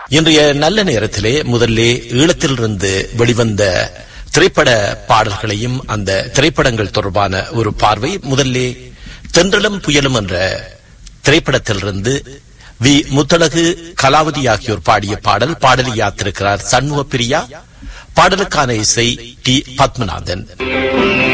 இன்றைய நல்ல நேரத்திலே முதல்ல ஈழத்திலிருந்து வெளிவந்த திரைப்பட பாடல்களையும் அந்த திரைப்படங்கள் தொடர்பான ஒரு பார்வை. முதல்ல தென்றலும் புயலும் என்ற திரைப்படத்திலிருந்து வி முத்தழகு, கலாவதி ஆகியோர் பாடிய பாடல். பாடலை யாத்திருக்கிறார் சண்முக பிரியா. பாடலுக்கான இசை டி பத்மநாதன்.